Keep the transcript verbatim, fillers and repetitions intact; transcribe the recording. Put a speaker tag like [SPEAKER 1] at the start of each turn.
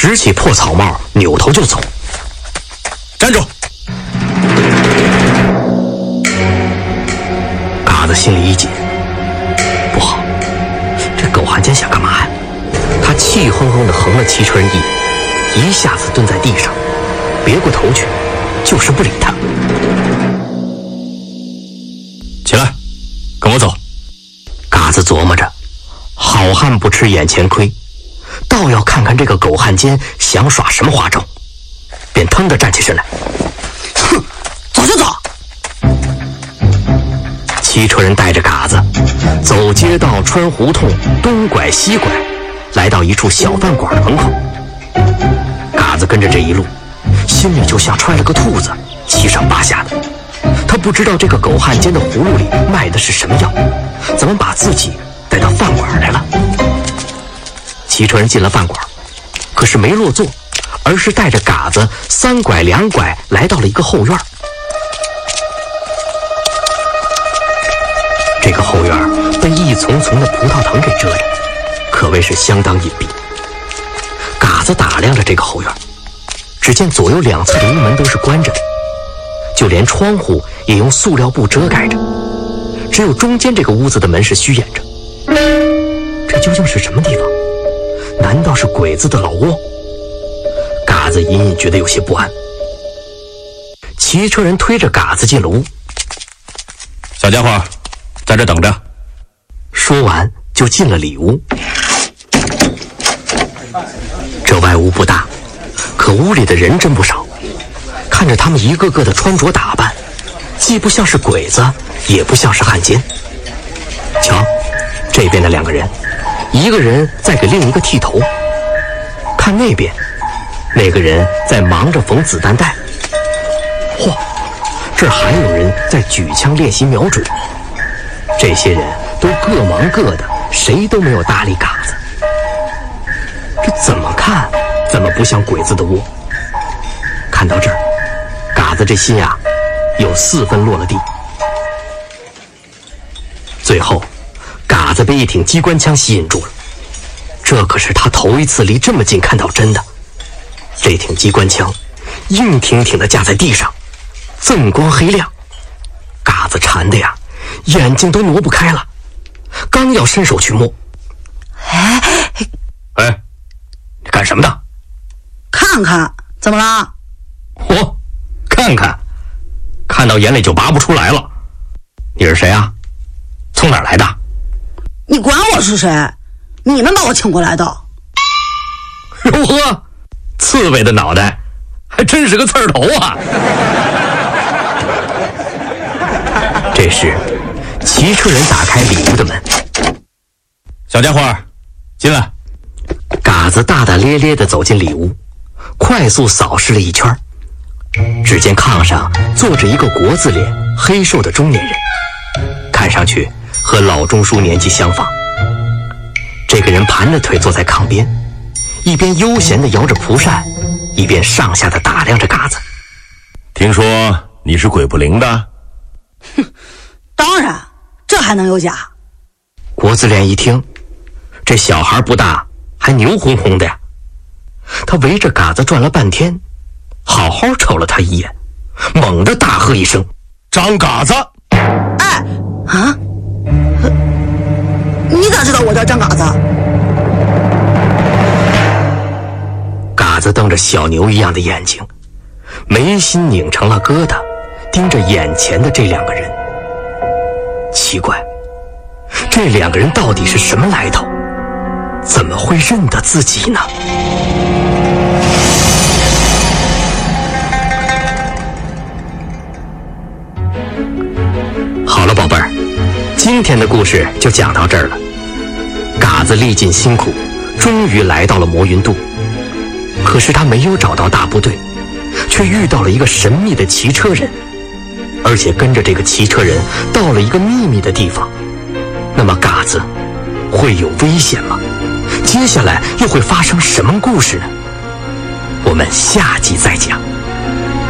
[SPEAKER 1] 拾起破草帽，扭头就走。
[SPEAKER 2] 站住！
[SPEAKER 1] 嘎子心里一紧，不好，这狗汉奸想干嘛呀？他气哼哼地横了骑车人一眼，一下子蹲在地上，别过头去，就是不理他。
[SPEAKER 2] 起来，跟我走。
[SPEAKER 1] 嘎子琢磨着，好汉不吃眼前亏，倒要看看这个狗汉奸想耍什么花招，便腾地站起身来。
[SPEAKER 3] 哼，走就走。
[SPEAKER 1] 骑车人带着嘎子走街道，穿胡同，东拐西拐，来到一处小饭馆的门口。嘎子跟着这一路，心里就像揣了个兔子，七上八下的。他不知道这个狗汉奸的葫芦里卖的是什么药，怎么把自己带到饭馆来了。骑车人进了饭馆，可是没落座，而是带着嘎子三拐两拐来到了一个后院。这个后院被一丛丛的葡萄藤给遮着，可谓是相当隐蔽。嘎子打量着这个后院，只见左右两侧的屋门都是关着的，就连窗户也用塑料布遮盖着，只有中间这个屋子的门是虚掩着。这究竟是什么地方？难道是鬼子的老窝？嘎子隐隐觉得有些不安。骑车人推着嘎子进了屋。
[SPEAKER 2] 小家伙，在这等着。
[SPEAKER 1] 说完就进了里屋。这外屋不大，可屋里的人真不少。看着他们一个个的穿着打扮，既不像是鬼子，也不像是汉奸。瞧，这边的两个人，一个人在给另一个剃头，看那边，那个人在忙着缝子弹带。嚯，这儿还有人在举枪练习瞄准。这些人都各忙各的，谁都没有搭理嘎子。这怎么看怎么不像鬼子的窝。看到这儿，嘎子这心呀有四分落了地。最后嘎子被一挺机关枪吸引住了，这可是他头一次离这么近看到真的。这挺机关枪硬挺挺地架在地上，锃光黑亮。嘎子馋的呀眼睛都挪不开了，刚要伸手去摸。
[SPEAKER 3] 哎
[SPEAKER 1] 哎，你干什么的？
[SPEAKER 3] 看看，怎么了？
[SPEAKER 1] 嚯，看看，看到眼里就拔不出来了。你是谁啊？从哪儿来的？
[SPEAKER 3] 你管我是谁？你们把我请过来的。
[SPEAKER 1] 哟呵，刺猬的脑袋还真是个刺儿头啊。这时骑车人打开里屋的门。
[SPEAKER 2] 小家伙，进来。
[SPEAKER 1] 嘎子大大咧咧地走进里屋，快速扫视了一圈。只见炕上坐着一个国字脸黑瘦的中年人，看上去和老钟叔年纪相仿。这个人盘着腿坐在炕边，一边悠闲地摇着蒲扇，一边上下地打量着嘎子。
[SPEAKER 2] 听说你是鬼不灵的？
[SPEAKER 3] 哼，当然，这还能有假？
[SPEAKER 1] 国字脸一听，这小孩不大，还牛哄哄的呀。他围着嘎子转了半天，好好瞅了他一眼，猛地大喝一声：“
[SPEAKER 2] 张嘎子！”
[SPEAKER 3] 哎，啊，你咋知道我叫张嘎子？
[SPEAKER 1] 嘎子瞪着小牛一样的眼睛，眉心拧成了疙瘩，盯着眼前的这两个人。奇怪，这两个人到底是什么来头？怎么会认得自己呢？好了，宝贝儿，今天的故事就讲到这儿了。嘎子历尽辛苦，终于来到了魔云渡。可是他没有找到大部队，却遇到了一个神秘的骑车人，而且跟着这个骑车人到了一个秘密的地方。那么嘎子会有危险吗？接下来又会发生什么故事呢？我们下集再讲。